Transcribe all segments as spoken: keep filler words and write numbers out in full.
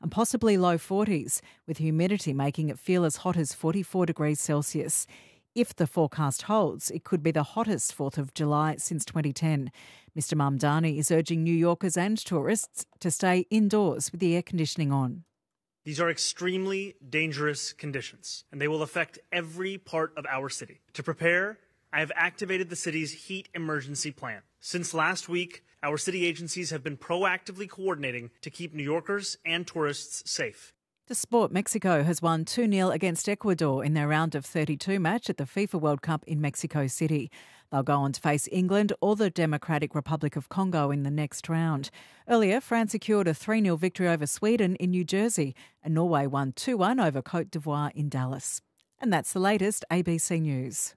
and possibly low forties, with humidity making it feel as hot as forty-four degrees Celsius. If the forecast holds, it could be the hottest fourth of July since twenty ten. Mister Mamdani is urging New Yorkers and tourists to stay indoors with the air conditioning on. These are extremely dangerous conditions, and they will affect every part of our city. To prepare, I have activated the city's heat emergency plan. Since last week, our city agencies have been proactively coordinating to keep New Yorkers and tourists safe. To sport, Mexico has won two nil against Ecuador in their round of thirty-two match at the FIFA World Cup in Mexico City. They'll go on to face England or the Democratic Republic of Congo in the next round. Earlier, France secured a three nil victory over Sweden in New Jersey, and Norway won two one over Côte d'Ivoire in Dallas. And that's the latest A B C News.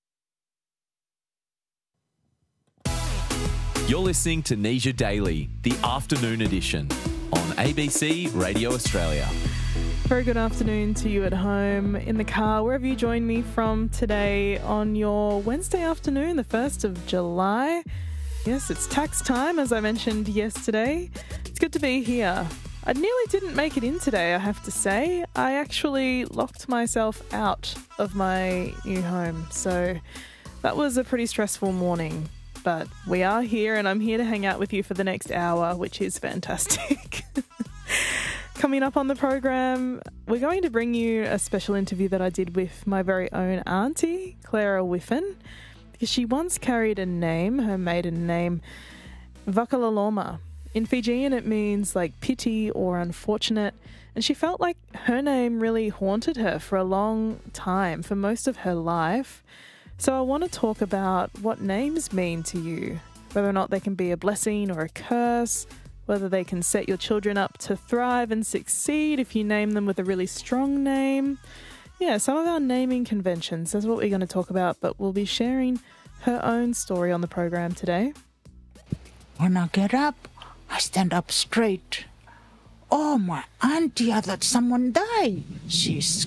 You're listening to Nesia Daily, the afternoon edition, on A B C Radio Australia. Very good afternoon to you at home, in the car, wherever you join me from today on your Wednesday afternoon, the first of July. Yes, it's tax time, as I mentioned yesterday. It's good to be here. I nearly didn't make it in today, I have to say. I actually locked myself out of my new home, so that was a pretty stressful morning. But we are here, and I'm here to hang out with you for the next hour, which is fantastic. Coming up on the program, we're going to bring you a special interview that I did with my very own auntie, Clara Whiffen, because she once carried a name, her maiden name, Vakalaloma. In Fijian, it means like pity or unfortunate, and she felt like her name really haunted her for a long time, for most of her life. So I want to talk about what names mean to you, whether or not they can be a blessing or a curse, whether they can set your children up to thrive and succeed if you name them with a really strong name. Yeah, some of our naming conventions, that's what we're going to talk about, but we'll be sharing her own story on the program today. When I get up, I stand up straight. Oh, my auntie, I thought someone died. She's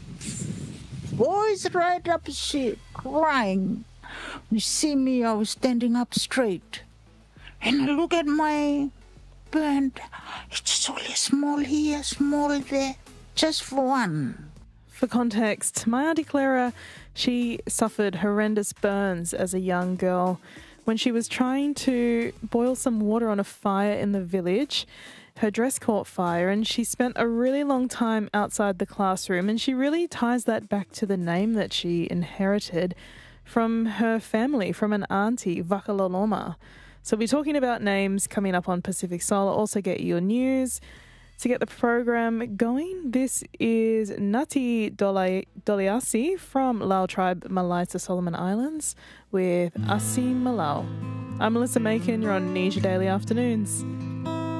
voice right up, she crying. You see me, I was standing up straight. And I look at my burn. It's only small here, small there, just for one. For context, my Auntie Clara, she suffered horrendous burns as a young girl when she was trying to boil some water on a fire in the village. Her dress caught fire and she spent a really long time outside the classroom, and she really ties that back to the name that she inherited from her family, from an auntie, Vakalaloma. So we'll be talking about names coming up on Pacific Soul. I'll also get your news. To get the program going, this is Nati Doliasi from Lao Tribe, Malaita Solomon Islands with Asim Malau. I'm Melissa Macon. You're on Nesia Daily Afternoons.